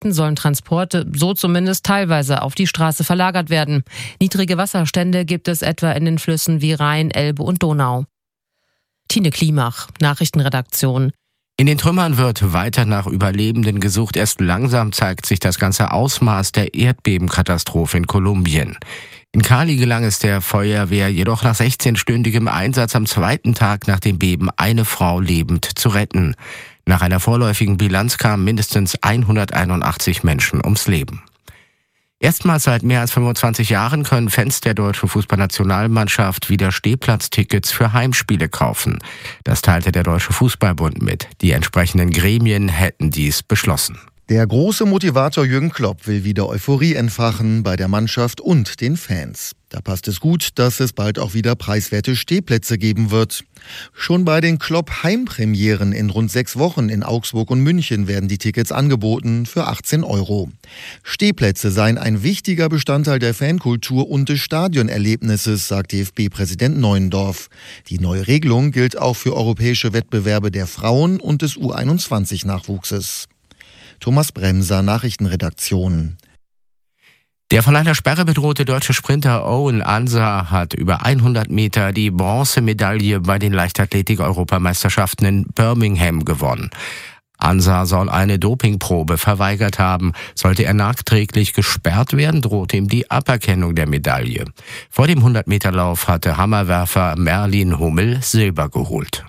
Projekten sollen Transporte so zumindest teilweise auf die Straße verlagert werden. Niedrige Wasserstände gibt es etwa in den Flüssen wie Rhein, Elbe und Donau. Tine Klimach, Nachrichtenredaktion. In den Trümmern wird weiter nach Überlebenden gesucht. Erst langsam zeigt sich das ganze Ausmaß der Erdbebenkatastrophe in Kolumbien. In Cali gelang es der Feuerwehr jedoch nach 16-stündigem Einsatz am zweiten Tag nach dem Beben eine Frau lebend zu retten. Nach einer vorläufigen Bilanz kamen mindestens 181 Menschen ums Leben. Erstmals seit mehr als 25 Jahren können Fans der deutschen Fußballnationalmannschaft wieder Stehplatztickets für Heimspiele kaufen. Das teilte der Deutsche Fußballbund mit. Die entsprechenden Gremien hätten dies beschlossen. Der große Motivator Jürgen Klopp will wieder Euphorie entfachen bei der Mannschaft und den Fans. Da passt es gut, dass es bald auch wieder preiswerte Stehplätze geben wird. Schon bei den Klopp-Heimpremieren in rund 6 Wochen in Augsburg und München werden die Tickets angeboten für 18 €. Stehplätze seien ein wichtiger Bestandteil der Fankultur und des Stadionerlebnisses, sagt DFB-Präsident Neuendorf. Die neue Regelung gilt auch für europäische Wettbewerbe der Frauen und des U21-Nachwuchses. Thomas Bremser, Nachrichtenredaktion. Der von einer Sperre bedrohte deutsche Sprinter Owen Ansah hat über 100 Meter die Bronzemedaille bei den Leichtathletik-Europameisterschaften in Birmingham gewonnen. Ansah soll eine Dopingprobe verweigert haben. Sollte er nachträglich gesperrt werden, droht ihm die Aberkennung der Medaille. Vor dem 100-Meter-Lauf hatte Hammerwerfer Merlin Hummel Silber geholt.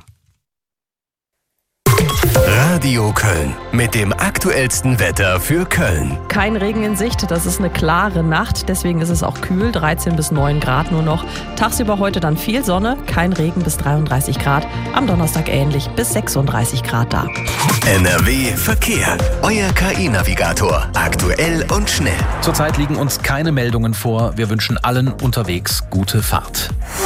Radio Köln mit dem aktuellsten Wetter für Köln. Kein Regen in Sicht, das ist eine klare Nacht, deswegen ist es auch kühl, 13 bis 9 Grad nur noch. Tagsüber heute dann viel Sonne, kein Regen bis 33 Grad, am Donnerstag ähnlich bis 36 Grad da. NRW Verkehr, euer KI-Navigator, aktuell und schnell. Zurzeit liegen uns keine Meldungen vor, wir wünschen allen unterwegs gute Fahrt.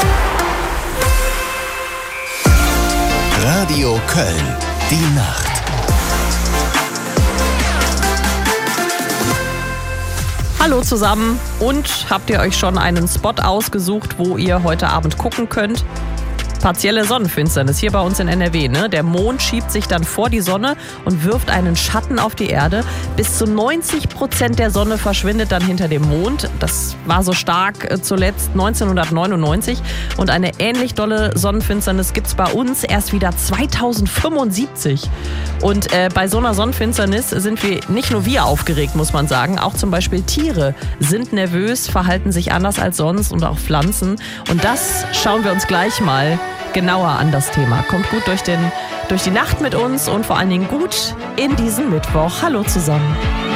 Radio Köln. Die Nacht. Hallo zusammen, und habt ihr euch schon einen Spot ausgesucht, wo ihr heute Abend gucken könnt? Partielle Sonnenfinsternis hier bei uns in NRW. Der Mond schiebt sich dann vor die Sonne und wirft einen Schatten auf die Erde. Bis zu 90% der Sonne verschwindet dann hinter dem Mond. Das war so stark zuletzt 1999. Und eine ähnlich dolle Sonnenfinsternis gibt es bei uns erst wieder 2075. Und bei so einer Sonnenfinsternis sind nicht nur wir aufgeregt, muss man sagen. Auch zum Beispiel Tiere sind nervös, verhalten sich anders als sonst, und auch Pflanzen. Und das schauen wir uns gleich mal genauer an, das Thema. Kommt gut durch die Nacht mit uns und vor allen Dingen gut in diesen Mittwoch. Hallo zusammen.